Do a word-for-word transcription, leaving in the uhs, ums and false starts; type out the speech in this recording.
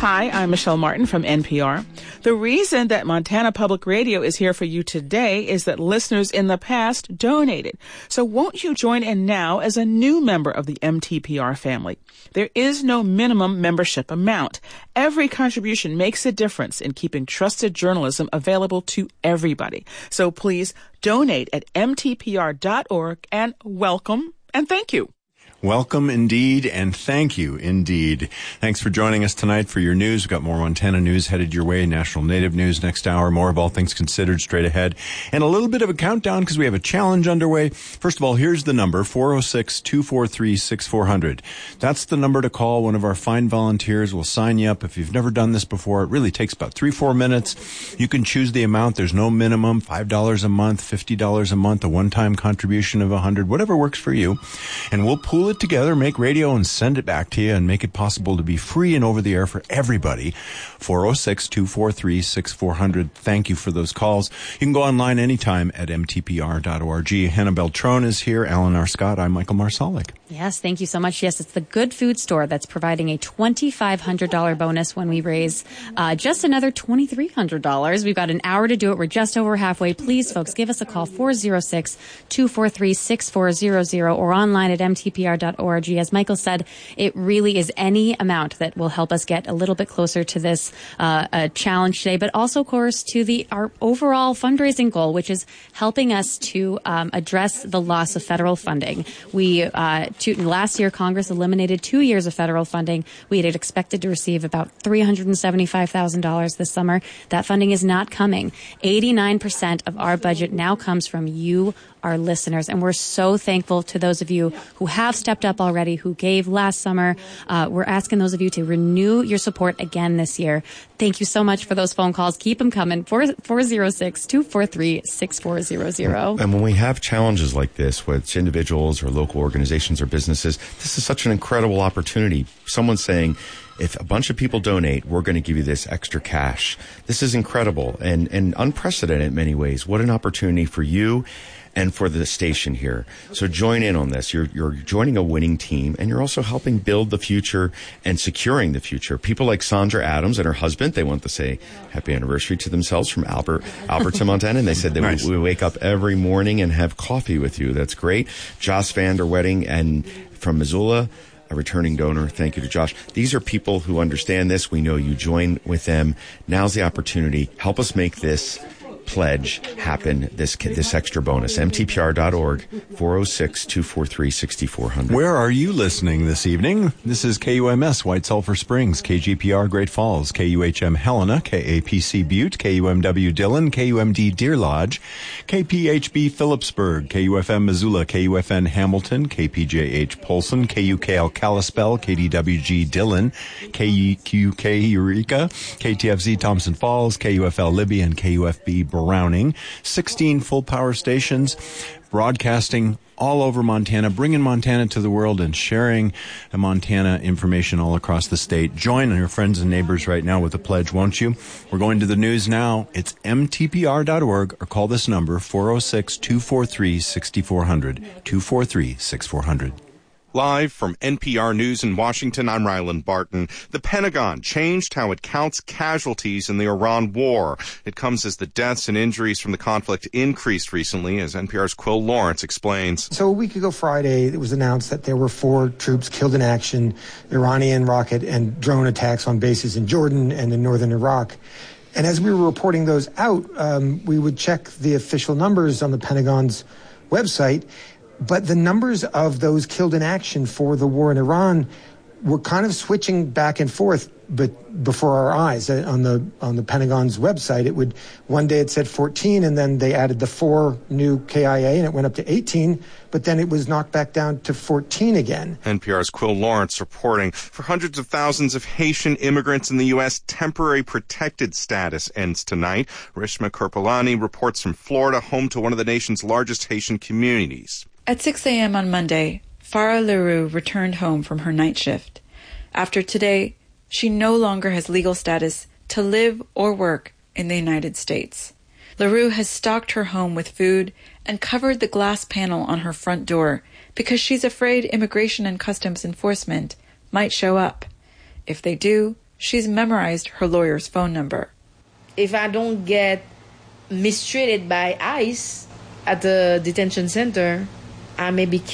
Hi, I'm Michelle Martin from N P R. The reason that Montana Public Radio is here for you today is that listeners in the past donated. So won't you join in now as a new member of the M T P R family? There is no minimum membership amount. Every contribution makes a difference in keeping trusted journalism available to everybody. So please donate at M T P R dot org and welcome and thank you. Welcome indeed, and thank you indeed. Thanks for joining us tonight for your news. We've got more Montana news headed your way, National Native News next hour, more of All Things Considered straight ahead, and a little bit of a countdown because we have a challenge underway. First of all, here's the number, four oh six, two four three, six four zero zero. That's the number to call. One of our fine volunteers will sign you up. If you've never done this before, it really takes about three, four minutes. You can choose the amount. There's no minimum, five dollars a month, fifty dollars a month, a one-time contribution of one hundred dollars, whatever works for you. And we'll pool it together, make radio, and send it back to you and make it possible to be free and over the air for everybody. four oh six, two four three, six four zero zero. Thank you for those calls. You can go online anytime at M T P R dot org. Hannah Beltrone is here. Alan R. Scott. I'm Michael Marsalic. Yes, thank you so much. Yes, it's the Good Food Store that's providing a twenty-five hundred dollars bonus when we raise uh, just another twenty-three hundred dollars. We've got an hour to do it. We're just over halfway. Please, folks, give us a call, four oh six, two four three, six four zero zero, or online at M T P R dot org. As Michael said, it really is any amount that will help us get a little bit closer to this uh, uh, challenge today, but also, of course, to the our overall fundraising goal, which is helping us to um, address the loss of federal funding. We uh, to, last year, Congress eliminated two years of federal funding. We had expected to receive about three hundred seventy-five thousand dollars this summer. That funding is not coming. eighty-nine percent of our budget now comes from you, our listeners, and we're so thankful to those of you who have stepped up already, who gave last summer. Uh, we're asking those of you to renew your support again this year. Thank you so much for those phone calls. Keep them coming. four oh six, two four three, six four zero zero. And when we have challenges like this with individuals or local organizations or businesses, this is such an incredible opportunity. Someone saying, if a bunch of people donate, we're going to give you this extra cash. This is incredible and, and unprecedented in many ways. What an opportunity for you and for the station here. So join in on this. You're, you're joining a winning team, and you're also helping build the future and securing the future. People like Sandra Adams and her husband, they want to say happy anniversary to themselves from Albert, Alberton, Montana, and they said that nice. we, we wake up every morning and have coffee with you. That's great. Joss van der Wedding and from Missoula, a returning donor. Thank you to Josh. These are people who understand this. We know you join with them. Now's the opportunity. Help us make this pledge happen, this this extra bonus. M T P R dot org, four oh six, two four three, six four zero zero. Where are you listening this evening? This is K U M S, White Sulphur Springs, K G P R, Great Falls, K U H M, Helena, K A P C, Butte, K U M W, Dillon, K U M D, Deer Lodge, K P H B, Phillipsburg, K U F M, Missoula, K U F N, Hamilton, K P J H, Polson, K U K L, Kalispell, K D W G, Dillon, K U Q K, Eureka, K T F Z, Thompson Falls, K U F L, Libby, and K U F B, Browning. sixteen full power stations broadcasting all over Montana, bringing Montana to the world and sharing the Montana information all across the state. Join your friends and neighbors right now with a pledge, won't you? We're going to the news now. It's M T P R dot org, or call this number, four oh six, two four three, six four zero zero, two four three, six four zero zero. Live from N P R News in Washington, I'm Ryland Barton. The Pentagon changed how it counts casualties in the Iran war. It comes as the deaths and injuries from the conflict increased recently, as N P R's Quill Lawrence explains. So a week ago Friday, it was announced that there were four troops killed in action, Iranian rocket and drone attacks on bases in Jordan and in northern Iraq. And as we were reporting those out, um, we would check the official numbers on the Pentagon's website. But the numbers of those killed in action for the war in Iran were kind of switching back and forth, but before our eyes on the on the Pentagon's website. It would one day it said fourteen, and then they added the four new K I A, and it went up to eighteen. But then it was knocked back down to fourteen again. N P R's Quill Lawrence reporting. For hundreds of thousands of Haitian immigrants in the U S, temporary protected status ends tonight. Rishma Kirpalani reports from Florida, home to one of the nation's largest Haitian communities. At six a.m. on Monday, Farah Leroux returned home from her night shift. After today, she no longer has legal status to live or work in the United States. Leroux has stocked her home with food and covered the glass panel on her front door because she's afraid Immigration and Customs Enforcement might show up. If they do, she's memorized her lawyer's phone number. If I don't get mistreated by ICE at the detention center, I may be